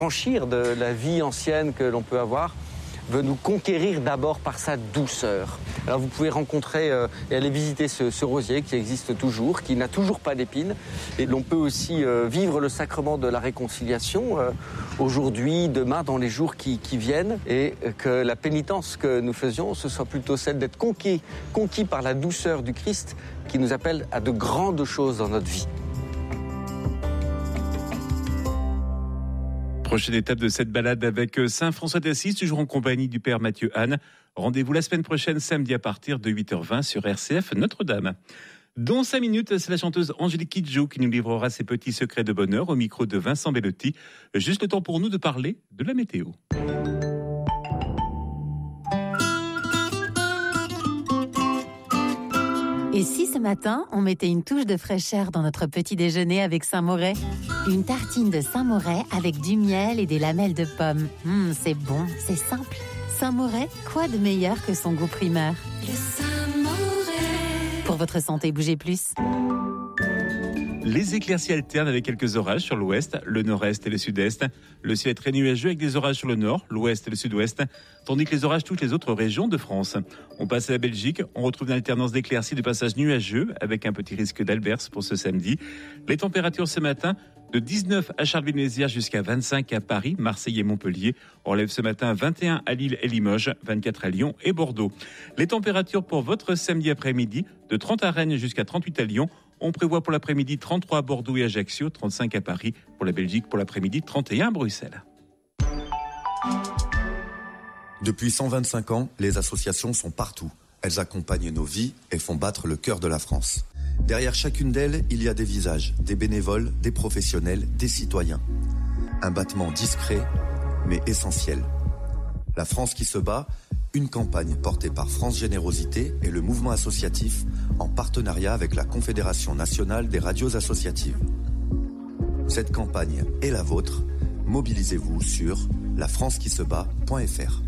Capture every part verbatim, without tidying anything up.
Franchir de la vie ancienne que l'on peut avoir veut nous conquérir d'abord par sa douceur. Alors vous pouvez rencontrer euh, et aller visiter ce, ce rosier qui existe toujours, qui n'a toujours pas d'épines. Et l'on peut aussi euh, vivre le sacrement de la réconciliation euh, aujourd'hui, demain, dans les jours qui, qui viennent. Et euh, que la pénitence que nous faisions, ce soit plutôt celle d'être conquis, conquis par la douceur du Christ qui nous appelle à de grandes choses dans notre vie. Prochaine étape de cette balade avec Saint François d'Assise, toujours en compagnie du Père Mathieu Anne. Rendez-vous la semaine prochaine, samedi à partir de huit heures vingt sur R C F Notre-Dame. Dans cinq minutes, c'est la chanteuse Angélique Kidjo qui nous livrera ses petits secrets de bonheur au micro de Vincent Bellotti. Juste le temps pour nous de parler de la météo. Et si ce matin, on mettait une touche de fraîcheur dans notre petit déjeuner avec Saint-Moret ? Une tartine de Saint-Moret avec du miel et des lamelles de pommes. Mmh, c'est bon, c'est simple. Saint-Moret, quoi de meilleur que son goût primaire ? Le Saint-Moret. Pour votre santé, bougez plus. Les éclaircies alternent avec quelques orages sur l'ouest, le nord-est et le sud-est. Le ciel est très nuageux avec des orages sur le nord, l'ouest et le sud-ouest, tandis que les orages touchent les autres régions de France. On passe à la Belgique, on retrouve une alternance d'éclaircies de passages nuageux avec un petit risque d'alberse pour ce samedi. Les températures ce matin, de dix-neuf à Charleville-Mézières jusqu'à vingt-cinq à Paris, Marseille et Montpellier. On relève ce matin vingt et un à Lille et Limoges, vingt-quatre à Lyon et Bordeaux. Les températures pour votre samedi après-midi, de trente à Rennes jusqu'à trente-huit à Lyon. On prévoit pour l'après-midi trente-trois à Bordeaux et Ajaccio, trente-cinq à Paris. Pour la Belgique, pour l'après-midi, trente et un à Bruxelles. Depuis cent vingt-cinq ans, les associations sont partout. Elles accompagnent nos vies et font battre le cœur de la France. Derrière chacune d'elles, il y a des visages, des bénévoles, des professionnels, des citoyens. Un battement discret, mais essentiel. La France qui se bat, une campagne portée par France Générosité et le mouvement associatif en partenariat avec la Confédération nationale des radios associatives. Cette campagne est la vôtre. Mobilisez-vous sur la france qui se bat point f r.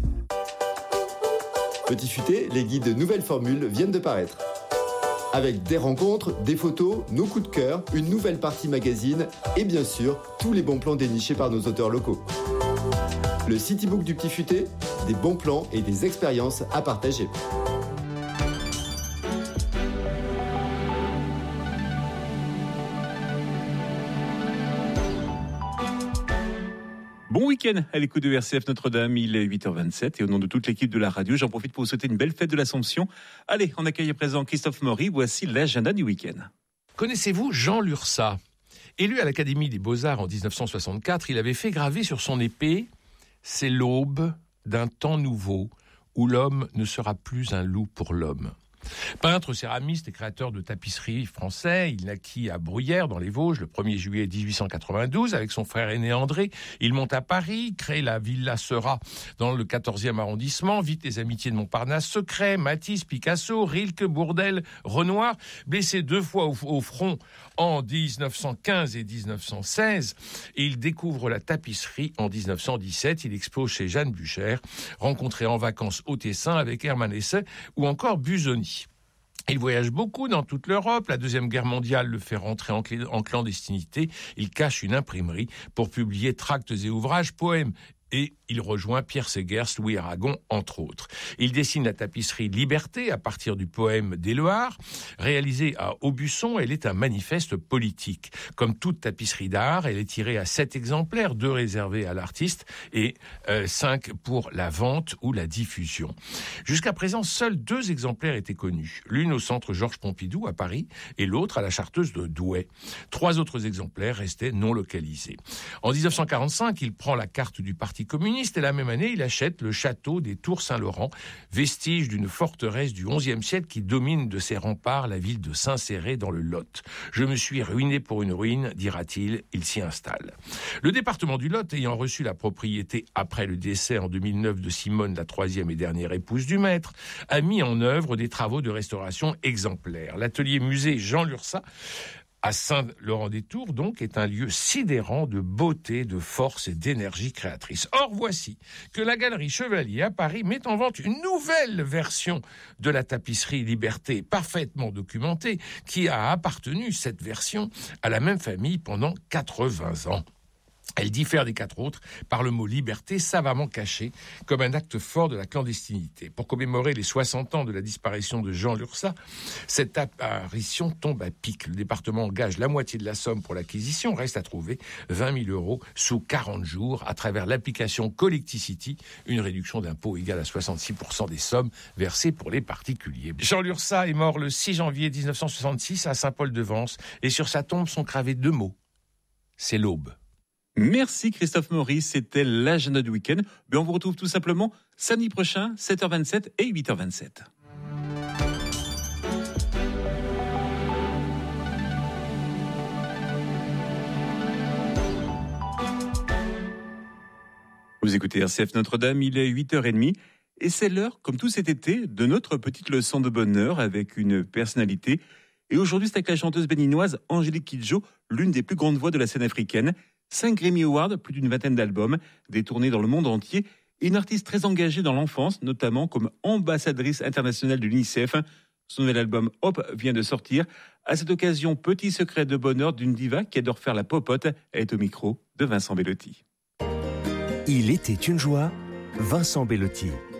Petit futé, les guides de nouvelles formules viennent de paraître. Avec des rencontres, des photos, nos coups de cœur, une nouvelle partie magazine et bien sûr, tous les bons plans dénichés par nos auteurs locaux. Le Citybook du Petit Futé, des bons plans et des expériences à partager. Bon week-end à l'écoute de R C F Notre-Dame, il est huit heures vingt-sept et au nom de toute l'équipe de la radio, j'en profite pour vous souhaiter une belle fête de l'Assomption. Allez, on accueille à présent Christophe Maury, voici l'agenda du week-end. Connaissez-vous Jean Lurçat ? Élu à l'Académie des Beaux-Arts en dix-neuf cent soixante-quatre, il avait fait graver sur son épée « C'est l'aube d'un temps nouveau où l'homme ne sera plus un loup pour l'homme ». Peintre, céramiste et créateur de tapisseries français, il naquit à Bruyères dans les Vosges le premier juillet dix-huit cent quatre-vingt-douze avec son frère aîné André. Il monte à Paris, crée la Villa Seurat dans le quatorzième arrondissement, vite les amitiés de Montparnasse, Secret, Matisse, Picasso, Rilke, Bourdelle, Renoir. Blessé deux fois au, au front en dix-neuf cent quinze et dix-neuf cent seize, et il découvre la tapisserie en dix-neuf cent dix-sept. Il expose chez Jeanne Bucher, rencontré en vacances au Tessin avec Hermann Hesse ou encore Busoni. Il voyage beaucoup dans toute l'Europe. La Deuxième Guerre mondiale le fait rentrer en, cl- en clandestinité. Il cache une imprimerie pour publier tracts et ouvrages, poèmes. Et il rejoint Pierre Segers, Louis Aragon, entre autres. Il dessine la tapisserie Liberté à partir du poème d'Éluard. Réalisée à Aubusson, elle est un manifeste politique. Comme toute tapisserie d'art, elle est tirée à sept exemplaires, deux réservés à l'artiste et euh, cinq pour la vente ou la diffusion. Jusqu'à présent, seuls deux exemplaires étaient connus. L'une au centre Georges Pompidou à Paris et l'autre à la Chartreuse de Douai. Trois autres exemplaires restaient non localisés. En dix-neuf cent quarante-cinq, il prend la carte du Parti communiste et la même année, il achète le château des Tours Saint-Laurent, vestige d'une forteresse du onzième siècle qui domine de ses remparts la ville de Saint-Céré dans le Lot. Je me suis ruiné pour une ruine, dira-t-il, il s'y installe. Le département du Lot, ayant reçu la propriété après le décès en deux mille neuf de Simone, la troisième et dernière épouse du maître, a mis en œuvre des travaux de restauration exemplaires. L'atelier musée Jean Lurçat à Saint-Laurent-des-Tours, donc, est un lieu sidérant de beauté, de force et d'énergie créatrice. Or, voici que la Galerie Chevalier à Paris met en vente une nouvelle version de la tapisserie Liberté, parfaitement documentée, qui a appartenu, cette version, à la même famille pendant quatre-vingts ans. Elle diffère des quatre autres par le mot liberté savamment caché comme un acte fort de la clandestinité. Pour commémorer les soixante ans de la disparition de Jean Lurçat, cette apparition tombe à pic. Le département engage la moitié de la somme pour l'acquisition. Reste à trouver vingt mille euros sous quarante jours à travers l'application Collecticity, une réduction d'impôt égale à soixante-six pour cent des sommes versées pour les particuliers. Jean Lurçat est mort le six janvier dix-neuf cent soixante-six à Saint-Paul-de-Vence et sur sa tombe sont gravés deux mots. C'est l'aube. Merci Christophe Maurice, c'était l'agenda du week-end. Mais on vous retrouve tout simplement samedi prochain, sept heures vingt-sept et huit heures vingt-sept. Vous écoutez R C F Notre-Dame, il est huit heures trente et c'est l'heure, comme tout cet été, de notre petite leçon de bonheur avec une personnalité. Et aujourd'hui, c'est avec la chanteuse béninoise Angélique Kidjo, l'une des plus grandes voix de la scène africaine. Cinq Grammy Awards, plus d'une vingtaine d'albums, des tournées dans le monde entier, et une artiste très engagée dans l'enfance, notamment comme ambassadrice internationale de l'UNICEF. Son nouvel album Hop vient de sortir. À cette occasion, petit secret de bonheur d'une diva qui adore faire la popote, elle est au micro de Vincent Bellotti. Il était une joie, Vincent Bellotti.